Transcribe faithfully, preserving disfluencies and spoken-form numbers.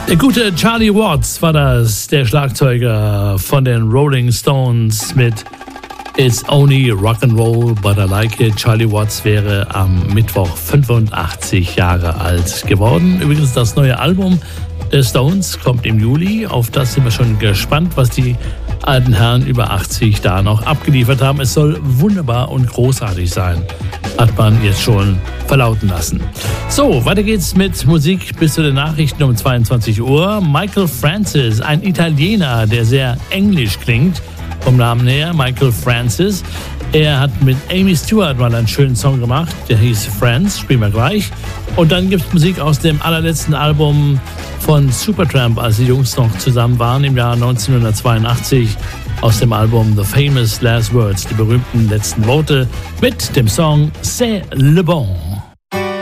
Der gute Charlie Watts war das, der Schlagzeuger von den Rolling Stones mit It's Only Rock'n'Roll, but I Like It. Charlie Watts wäre am Mittwoch fünfundachtzig Jahre alt geworden. Übrigens, das neue Album der Stones kommt im Juli. Auf das sind wir schon gespannt, was die alten Herren über achtzig da noch abgeliefert haben. Es soll wunderbar und großartig sein, hat man jetzt schon verlauten lassen. So, weiter geht's mit Musik bis zu den Nachrichten um zweiundzwanzig Uhr. Michael Francis, ein Italiener, der sehr englisch klingt, vom Namen her, Michael Francis. Er hat mit Amy Stewart mal einen schönen Song gemacht, der hieß Friends, spielen wir gleich. Und dann gibt's Musik aus dem allerletzten Album von Supertramp, als die Jungs noch zusammen waren im Jahr neunzehnhundertzweiundachtzig, aus dem Album The Famous Last Words, die berühmten letzten Worte, mit dem Song C'est le bon.